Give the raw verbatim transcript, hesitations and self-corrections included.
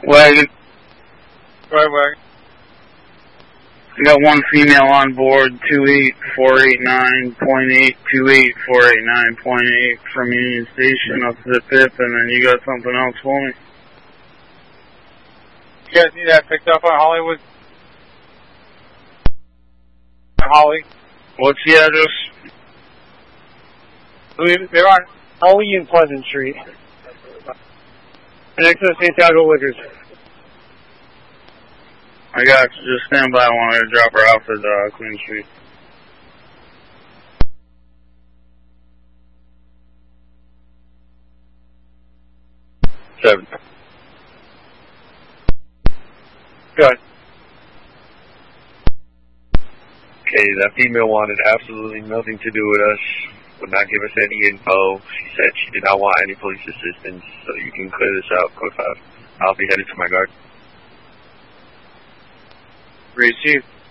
Wagon. Right, wagon. I got one female on board, two eight four eight nine point eight, two eight four eight nine point eight from Union Station up to the P I P, and then you got something else for me? You guys need that picked up on Hollywood? Holly? What's the address? They're on Holly and Pleasant Street. Next to Santiago Liquors. I got you. Just stand by. I want to drop her off at uh, Queen Street. Seven. Good. Okay, that female wanted absolutely nothing to do with us. Would not give us any info. She said she did not want any police assistance, so you can clear this out. Code five. I'll be headed to my guard. Received.